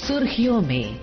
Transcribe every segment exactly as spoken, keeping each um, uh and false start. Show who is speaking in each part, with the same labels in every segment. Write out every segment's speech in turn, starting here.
Speaker 1: सुर्खियों में।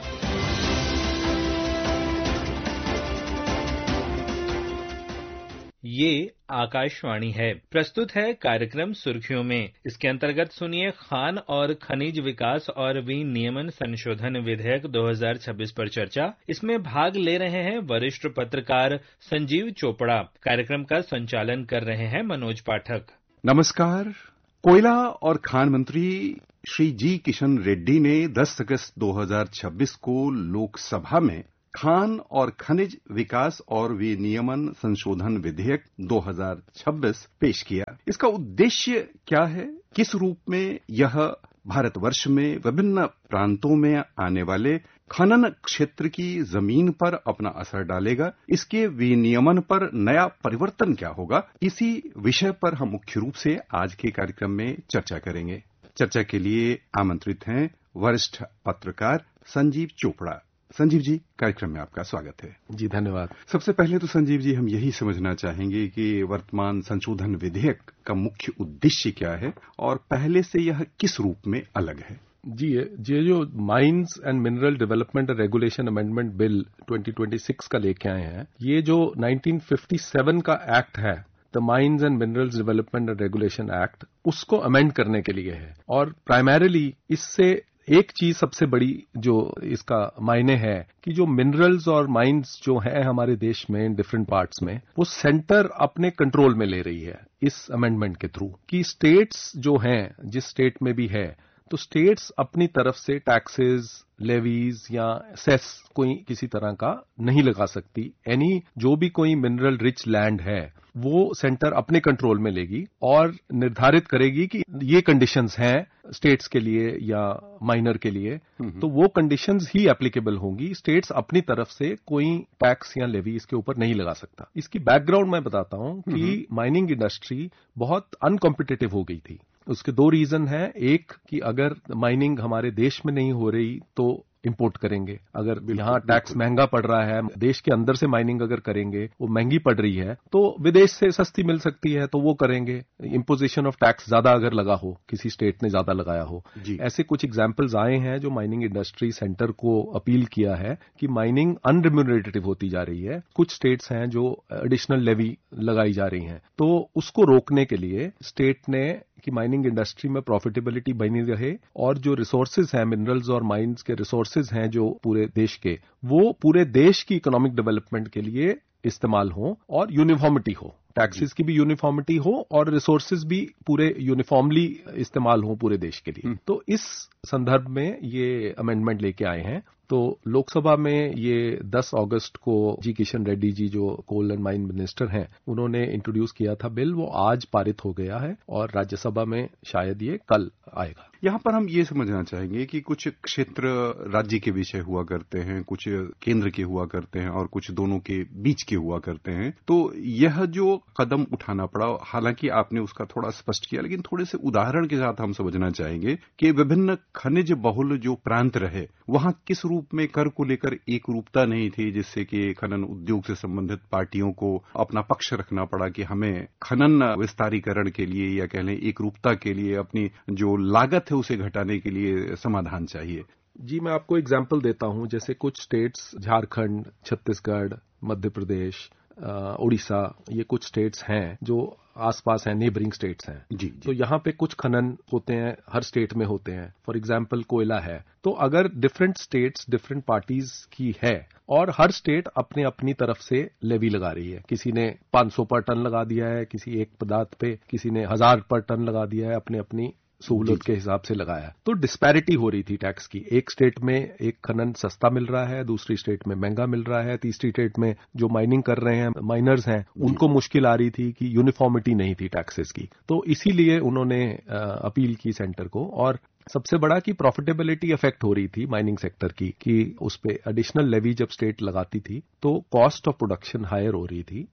Speaker 2: ये आकाशवाणी है। प्रस्तुत है कार्यक्रम सुर्खियों में। इसके अंतर्गत सुनिए खान और खनिज विकास और विनियमन संशोधन विधेयक दो हज़ार छब्बीस पर चर्चा। इसमें भाग ले रहे हैं वरिष्ठ पत्रकार संजीव चोपड़ा। कार्यक्रम का संचालन कर रहे हैं मनोज पाठक।
Speaker 3: नमस्कार। कोयला और खान मंत्री श्री जी किशन रेड्डी ने दस अगस्त दो हज़ार छब्बीस को लोकसभा में खान और खनिज विकास और विनियमन संशोधन विधेयक दो हज़ार छब्बीस पेश किया। इसका उद्देश्य क्या है? किस रूप में यह भारतवर्ष में विभिन्न प्रांतों में आने वाले खनन क्षेत्र की जमीन पर अपना असर डालेगा? इसके विनियमन पर नया परिवर्तन क्या होगा? इसी विषय पर हम मुख्य रूप से आज के कार्यक्रम में चर्चा करेंगे। चर्चा के लिए आमंत्रित हैं वरिष्ठ पत्रकार संजीव चोपड़ा। संजीव जी, कार्यक्रम में आपका स्वागत है।
Speaker 4: जी धन्यवाद।
Speaker 3: सबसे पहले तो संजीव जी, हम यही समझना चाहेंगे कि वर्तमान संशोधन विधेयक का मुख्य उद्देश्य क्या है और पहले से यह किस रूप में अलग है?
Speaker 4: जी, ये जो mines and mineral development and regulation amendment bill दो हज़ार छब्बीस का लेके आए हैं, ये जो उन्नीस सौ सत्तावन का एक्ट है, the mines and minerals development and regulation act, उसको अमेंड करने के लिए है। और प्राइमरीली इससे एक चीज सबसे बड़ी जो इसका मायने है कि जो मिनरल्स और माइंस जो है हमारे देश में डिफरेंट पार्ट्स में, वो सेंटर अपने कंट्रोल में ले रही है इस अमेंडमेंट के थ्रू, कि स्टेट्स जो हैं, जिस स्टेट में भी है, तो स्टेट्स अपनी तरफ से टैक्सेस, लेवीज या सेस कोई किसी तरह का नहीं लगा सकती। एनी जो भी कोई मिनरल रिच लैंड है वो सेंटर अपने कंट्रोल में लेगी और निर्धारित करेगी कि ये कंडीशंस हैं स्टेट्स के लिए या माइनर के लिए, तो वो कंडीशंस ही एप्लीकेबल होंगी। स्टेट्स अपनी तरफ से कोई टैक्स या लेवी इसके ऊपर नहीं लगा सकता। इसकी बैकग्राउंड मैं बताता हूं कि माइनिंग इंडस्ट्री बहुत अनकॉम्पिटिटिव हो गई थी। उसके दो रीजन हैं। एक कि अगर माइनिंग हमारे देश में नहीं हो रही तो इंपोर्ट करेंगे। अगर यहाँ टैक्स महंगा पड़ रहा है, देश के अंदर से माइनिंग अगर करेंगे, वो महंगी पड़ रही है, तो विदेश से सस्ती मिल सकती है, तो वो करेंगे। इम्पोजिशन ऑफ टैक्स ज्यादा अगर लगा हो, किसी स्टेट ने ज्यादा लगाया हो, ऐसे कुछ एग्जाम्पल्स आए हैं जो माइनिंग इंडस्ट्री सेंटर को अपील किया है कि माइनिंग अनरिम्यूनरेटिव होती जा रही है। कुछ स्टेट्स हैं जो एडिशनल लेवी लगाई जा रही हैं, तो उसको रोकने के लिए स्टेट ने कि माइनिंग इंडस्ट्री में प्रॉफिटेबिलिटी बनी रहे और जो रिसोर्सेज हैं, मिनरल्स और माइंस के रिसोर्सेज हैं जो पूरे देश के, वो पूरे देश की इकोनॉमिक डेवलपमेंट के लिए इस्तेमाल हो और यूनिफॉर्मिटी हो, टैक्सेस की भी यूनिफॉर्मिटी हो और रिसोर्सेज भी पूरे यूनिफॉर्मली इस्तेमाल हो पूरे देश के लिए। तो इस संदर्भ में ये अमेंडमेंट लेके आए हैं। तो लोकसभा में ये दस अगस्त को जी किशन रेड्डी जी जो कोल एंड माइन मिनिस्टर हैं, उन्होंने इंट्रोड्यूस किया था बिल। वो आज पारित हो गया है और राज्यसभा में शायद ये कल आएगा।
Speaker 3: यहाँ पर हम ये समझना चाहेंगे कि कुछ क्षेत्र राज्य के विषय हुआ करते हैं, कुछ केंद्र के हुआ करते हैं और कुछ दोनों के बीच के हुआ करते हैं। तो यह जो कदम उठाना पड़ा, हालांकि आपने उसका थोड़ा स्पष्ट किया, लेकिन थोड़े से उदाहरण के साथ हम समझना चाहेंगे कि विभिन्न खनिज बहुल जो प्रांत रहे, वहां किस रूप में कर को लेकर एक रूपता नहीं थी, जिससे कि खनन उद्योग से संबंधित पार्टियों को अपना पक्ष रखना पड़ा कि हमें खनन विस्तारीकरण के लिए या कह लें एक रूपता के लिए अपनी जो लागत है उसे घटाने के लिए समाधान चाहिए।
Speaker 4: जी, मैं आपको एग्जांपल देता हूं। जैसे कुछ स्टेट्स, झारखंड, छत्तीसगढ़, मध्य प्रदेश, उड़ीसा, ये कुछ स्टेट्स हैं जो आसपास हैं, नेबरिंग स्टेट्स हैं। जी, जी। तो यहाँ पे कुछ खनन होते हैं, हर स्टेट में होते हैं। फॉर एग्जांपल कोयला है, तो अगर डिफरेंट स्टेट्स डिफरेंट पार्टीज की है और हर स्टेट अपने अपनी तरफ से लेवी लगा रही है, किसी ने पाँच सौ पर टन लगा दिया है किसी एक पदार्थ पे, किसी ने हजार पर टन लगा दिया है, अपने अपनी सहूलत के हिसाब से लगाया, तो डिस्पैरिटी हो रही थी टैक्स की। एक स्टेट में एक खनन सस्ता मिल रहा है, दूसरी स्टेट में महंगा मिल रहा है, तीसरी स्टेट में जो माइनिंग कर रहे हैं, माइनर्स हैं, उनको मुश्किल आ रही थी कि यूनिफॉर्मिटी नहीं थी टैक्सेस की। तो इसीलिए उन्होंने अपील की सेंटर को। और सबसे बड़ा कि प्रॉफिटेबिलिटी अफेक्ट हो रही थी माइनिंग सेक्टर की, कि उस पे एडिशनल लेवी जब स्टेट लगाती थी तो कॉस्ट ऑफ प्रोडक्शन हायर हो रही थी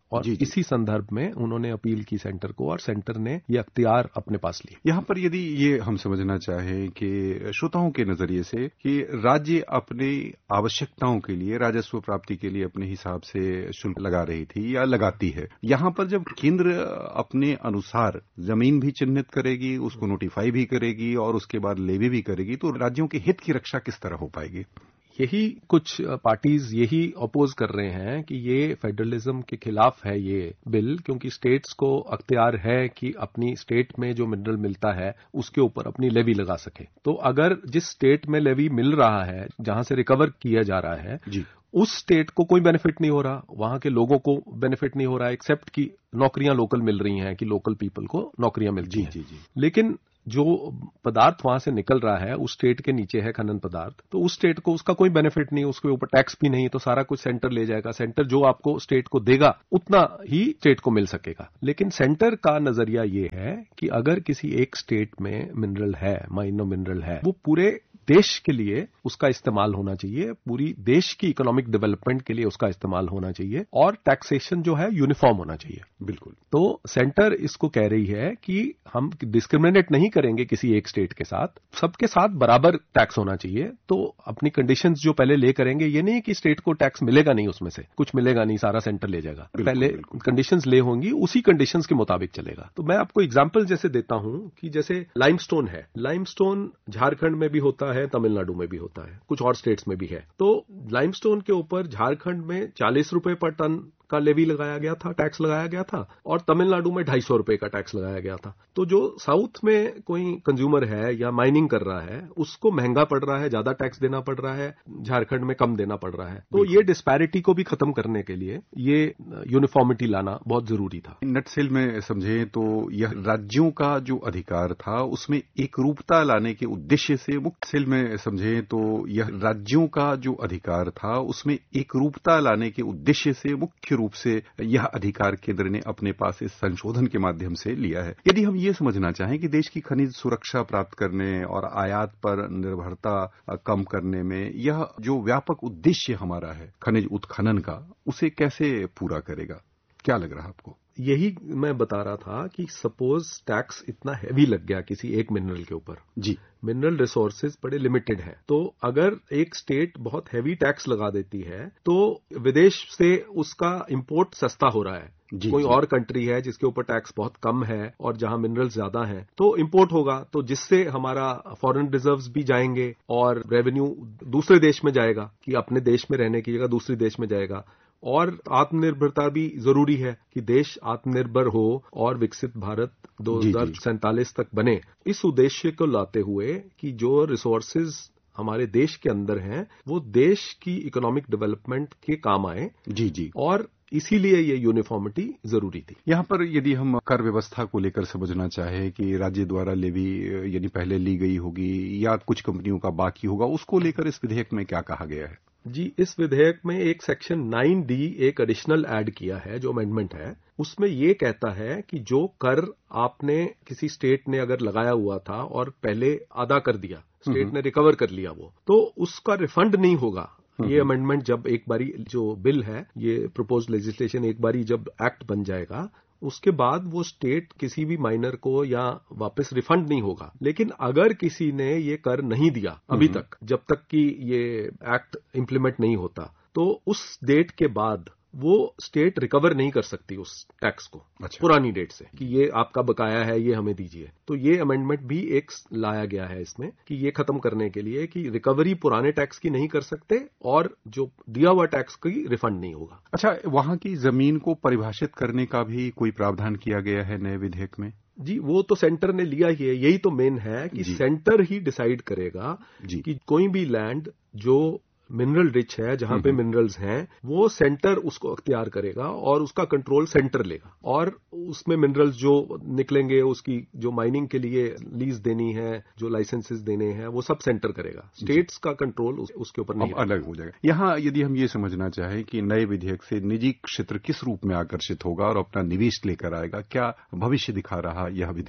Speaker 4: और
Speaker 3: जी, जी।
Speaker 4: इसी संदर्भ में उन्होंने अपील की सेंटर को और सेंटर ने ये अख्तियार अपने पास लिया।
Speaker 3: यहाँ पर यदि ये हम समझना चाहें कि श्रोताओं के नजरिए से कि राज्य अपनी आवश्यकताओं के लिए, राजस्व प्राप्ति के लिए अपने हिसाब से शुल्क लगा रही थी या लगाती है, यहाँ पर जब केंद्र अपने अनुसार जमीन भी चिन्हित करेगी, उसको नोटिफाई भी करेगी और उसके बाद लेवी भी करेगी, तो राज्यों के हित की रक्षा किस तरह हो पाएगी?
Speaker 4: यही कुछ पार्टीज यही अपोज कर रहे हैं कि ये फेडरलिज्म के खिलाफ है ये बिल, क्योंकि स्टेट्स को अख्तियार है कि अपनी स्टेट में जो मिनरल मिलता है उसके ऊपर अपनी लेवी लगा सके। तो अगर जिस स्टेट में लेवी मिल रहा है, जहां से रिकवर किया जा रहा है,
Speaker 3: जी।
Speaker 4: उस स्टेट को कोई बेनिफिट नहीं हो रहा, वहां के लोगों को बेनिफिट नहीं हो रहा, एक्सेप्ट कि नौकरियां लोकल मिल रही हैं, कि लोकल पीपल को नौकरियां मिलती हैं।
Speaker 3: जी, जी।
Speaker 4: लेकिन जो पदार्थ वहां से निकल रहा है उस स्टेट के नीचे है खनन पदार्थ, तो उस स्टेट को उसका कोई बेनिफिट नहीं, उसके ऊपर टैक्स भी नहीं, तो सारा कुछ सेंटर ले जाएगा। सेंटर जो आपको स्टेट को देगा उतना ही स्टेट को मिल सकेगा। लेकिन सेंटर का नजरिया ये है कि अगर किसी एक स्टेट में मिनरल है, माइनो मिनरल है, वो पूरे देश के लिए उसका इस्तेमाल होना चाहिए, पूरी देश की इकोनॉमिक डेवलपमेंट के लिए उसका इस्तेमाल होना चाहिए, और टैक्सेशन जो है यूनिफॉर्म होना चाहिए।
Speaker 3: बिल्कुल।
Speaker 4: तो सेंटर इसको कह रही है कि हम डिस्क्रिमिनेट नहीं करेंगे किसी एक स्टेट के साथ, सबके साथ बराबर टैक्स होना चाहिए। तो अपनी कंडीशंस जो पहले ले करेंगे, ये नहीं कि स्टेट को टैक्स मिलेगा नहीं, उसमें से कुछ मिलेगा नहीं, सारा सेंटर ले जाएगा। पहले कंडीशंस ले होंगी, उसी कंडीशंस के मुताबिक चलेगा। तो मैं आपको एग्जांपल जैसे देता हूं कि जैसे लाइमस्टोन है, लाइमस्टोन झारखंड में भी होता है, तमिलनाडु में भी होता है, कुछ और स्टेट्स में भी है। तो लाइमस्टोन के ऊपर झारखंड में चालीस रुपए पर टन का लेवी लगाया गया था, टैक्स लगाया गया था, और तमिलनाडु में ढाई सौ रुपए का टैक्स लगाया गया था। तो जो साउथ में कोई कंज्यूमर है या माइनिंग कर रहा है, उसको महंगा पड़ रहा है, ज्यादा टैक्स देना पड़ रहा है, झारखंड में कम देना पड़ रहा है। तो ये डिस्पैरिटी को भी खत्म करने के लिए ये यूनिफॉर्मिटी लाना बहुत जरूरी था।
Speaker 3: नटसेल में समझें तो यह राज्यों का जो अधिकार था उसमें एक रूपता लाने के उद्देश्य से मुख्य सेल में समझें तो यह राज्यों का जो अधिकार था उसमें एक रूपता लाने के उद्देश्य से मुख्य रूप से यह अधिकार केंद्र ने अपने पास इस संशोधन के माध्यम से लिया है। यदि हम ये समझना चाहें कि देश की खनिज सुरक्षा प्राप्त करने और आयात पर निर्भरता कम करने में यह जो व्यापक उद्देश्य हमारा है खनिज उत्खनन का, उसे कैसे पूरा करेगा, क्या लग रहा है आपको?
Speaker 4: यही मैं बता रहा था कि सपोज टैक्स इतना हैवी लग गया किसी एक मिनरल के ऊपर, जी, मिनरल रिसोर्सेज बड़े लिमिटेड हैं, तो अगर एक स्टेट बहुत हैवी टैक्स लगा देती है तो विदेश से उसका इंपोर्ट सस्ता हो रहा है। जी, कोई जी. और कंट्री है जिसके ऊपर टैक्स बहुत कम है और जहां मिनरल्स ज्यादा हैं, तो इंपोर्ट होगा, तो जिससे हमारा फॉरेन रिजर्व्स भी जाएंगे और रेवेन्यू दूसरे देश में जाएगा, कि अपने देश में रहने की जगह दूसरे देश में जाएगा। और आत्मनिर्भरता भी जरूरी है कि देश आत्मनिर्भर हो और विकसित भारत दो हजार सैंतालीस तक बने। इस उद्देश्य को लाते हुए कि जो रिसोर्सेज हमारे देश के अंदर हैं वो देश की इकोनॉमिक डेवलपमेंट के काम आए, जी जी, और इसीलिए ये यूनिफॉर्मिटी जरूरी थी।
Speaker 3: यहाँ पर यदि हम कर व्यवस्था को लेकर समझना चाहे कि राज्य द्वारा लेवी यानी पहले ली गई होगी या कुछ कंपनियों का बाकी होगा, उसको लेकर इस विधेयक में क्या कहा गया है?
Speaker 4: जी, इस विधेयक में एक सेक्शन नाइन डी एक एडिशनल ऐड किया है, जो अमेंडमेंट है, उसमें ये कहता है कि जो कर आपने किसी स्टेट ने अगर लगाया हुआ था और पहले अदा कर दिया, स्टेट ने रिकवर कर लिया वो, तो उसका रिफंड नहीं होगा। ये अमेंडमेंट जब एक बारी जो बिल है, ये प्रपोज्ड लेजिस्लेशन एक बारी जब एक्ट बन जाएगा, उसके बाद वो स्टेट किसी भी माइनर को या वापस रिफंड नहीं होगा। लेकिन अगर किसी ने ये कर नहीं दिया अभी तक, जब तक कि ये एक्ट इंप्लीमेंट नहीं होता, तो उस डेट के बाद वो स्टेट रिकवर नहीं कर सकती उस टैक्स को। अच्छा। पुरानी डेट से कि ये आपका बकाया है, ये हमें दीजिए। तो ये अमेंडमेंट भी एक लाया गया है इसमें कि ये खत्म करने के लिए कि रिकवरी पुराने टैक्स की नहीं कर सकते और जो दिया हुआ टैक्स की रिफंड नहीं होगा।
Speaker 3: अच्छा, वहां की जमीन को परिभाषित करने का भी कोई प्रावधान किया गया है नए विधेयक में?
Speaker 4: जी, वो तो सेंटर ने लिया ही है। यही तो मेन है कि सेंटर ही डिसाइड करेगा कि कोई भी लैंड जो मिनरल रिच है, जहां पे मिनरल्स हैं, वो सेंटर उसको अख्तियार करेगा और उसका कंट्रोल सेंटर लेगा। और उसमें मिनरल्स जो निकलेंगे, उसकी जो माइनिंग के लिए लीज देनी है, जो लाइसेंसेस देने हैं, वो सब सेंटर करेगा। स्टेट्स का कंट्रोल उस, उसके ऊपर नहीं
Speaker 3: अलग हो जाएगा। यहाँ यदि हम ये समझना चाहें कि नए विधेयक से निजी क्षेत्र किस रूप में आकर्षित होगा और अपना निवेश लेकर आएगा, क्या भविष्य दिखा रहा यह विधेयक?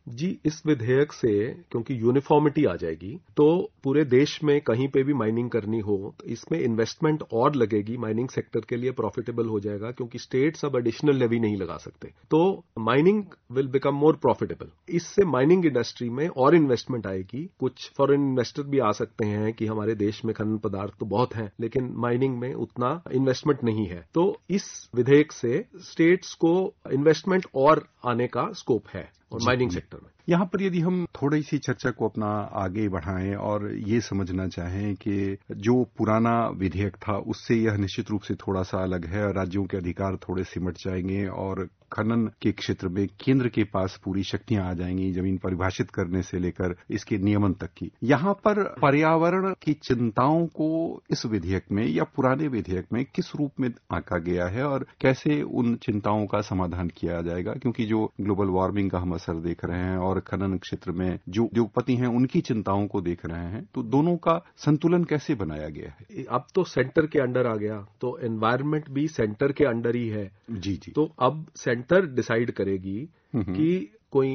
Speaker 4: जी, इस विधेयक से क्योंकि यूनिफॉर्मिटी आ जाएगी तो पूरे देश में कहीं पे भी माइनिंग करनी हो तो इसमें इन्वेस्टमेंट और लगेगी, माइनिंग सेक्टर के लिए प्रॉफिटेबल हो जाएगा क्योंकि स्टेट्स अब एडिशनल लेवी नहीं लगा सकते, तो mining will become more profitable. इससे माइनिंग इंडस्ट्री में और इन्वेस्टमेंट आएगी। कुछ फॉरेन इन्वेस्टर भी आ सकते हैं कि हमारे देश में खनन पदार्थ तो बहुत हैं लेकिन माइनिंग में उतना इन्वेस्टमेंट नहीं है, तो इस विधेयक से स्टेट्स को इन्वेस्टमेंट और आने का स्कोप है और माइनिंग सेक्टर में।
Speaker 3: यहाँ पर यदि हम थोड़ी सी चर्चा को अपना आगे बढ़ाएं और ये समझना चाहें कि जो पुराना विधेयक था उससे यह निश्चित रूप से थोड़ा सा अलग है और राज्यों के अधिकार थोड़े सिमट जाएंगे और खनन के क्षेत्र में केंद्र के पास पूरी शक्तियां आ जाएंगी, जमीन परिभाषित करने से लेकर इसके नियमन तक की। यहाँ पर पर्यावरण की चिंताओं को इस विधेयक में या पुराने विधेयक में किस रूप में आंका गया है और कैसे उन चिंताओं का समाधान किया जाएगा, क्योंकि जो ग्लोबल वार्मिंग का हम असर देख रहे हैं और खनन क्षेत्र में जो उद्योगपति हैं उनकी चिंताओं को देख रहे हैं, तो दोनों का संतुलन कैसे बनाया गया है?
Speaker 4: अब तो सेंटर के अंडर आ गया, तो एनवायरनमेंट भी सेंटर के अंडर ही है।
Speaker 3: जी जी।
Speaker 4: तो अब सेंटर डिसाइड करेगी कि